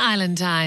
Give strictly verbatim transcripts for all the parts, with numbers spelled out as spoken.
Island time.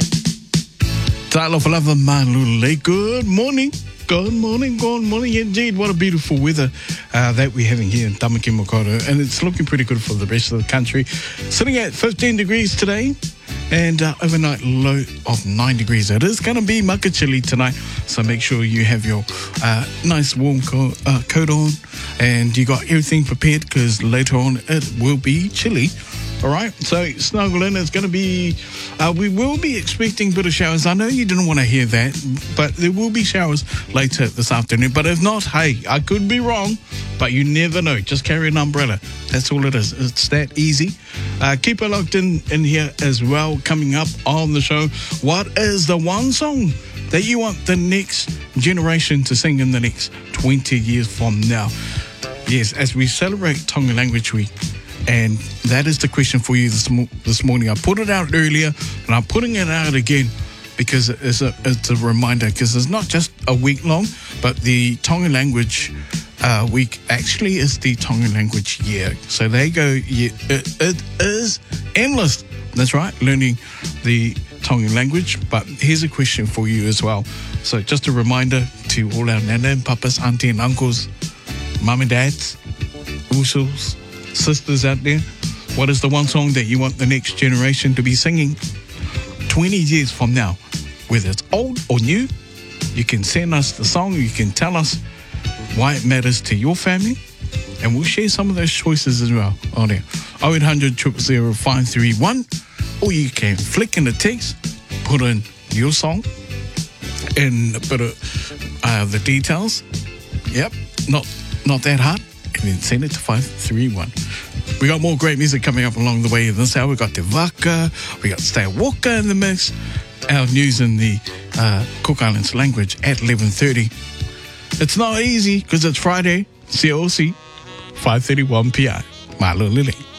Dial of Love, Malule. Good morning. Good morning, good morning indeed. What a beautiful weather uh, that we're having here in Tamaki Makaurau. And it's looking pretty good for the rest of the country. Sitting at fifteen degrees today and uh, overnight low of nine degrees. It is going to be mucka chilly tonight. So make sure you have your uh, nice warm co- uh, coat on and you got everything prepared because later on it will be chilly. All right, so snuggle in. It's going to be, uh, we will be expecting a bit of showers. I know you didn't want to hear that, but there will be showers later this afternoon. But if not, hey, I could be wrong, but you never know. Just carry an umbrella. That's all it is. It's that easy. Uh, keep it locked in, in here as well. Coming up on the show, what is the one song that you want the next generation to sing in the next twenty years from now? Yes, as we celebrate Tonga Language Week. And that is the question for you this, mo- this morning. I put it out earlier, and I'm putting it out again because it's a, it's a reminder, because it's not just a week long, but the Tonga Language uh, Week actually is the Tonga Language Year. So there you go. Yeah, it, it is endless. That's right, learning the Tonga language. But here's a question for you as well. So just a reminder to all our nana and papas, auntie and uncles, mum and dads, usos, sisters out there, what is the one song that you want the next generation to be singing twenty years from now? Whether it's old or new, you can send us the song, you can tell us why it matters to your family, and we'll share some of those choices as well on there. oh eight hundred, zero zero zero, five three one, or you can flick in the text, put in your song and a bit of uh, the details. Yep, not not that hard. And then send it to five three one. We got more great music coming up along the way in this hour. We got Te Waka, we got Stay Walker in the mix, our news in the uh, Cook Islands language at eleven thirty. It's not easy because it's Friday. C O C, five thirty-one P M. Malo Lily.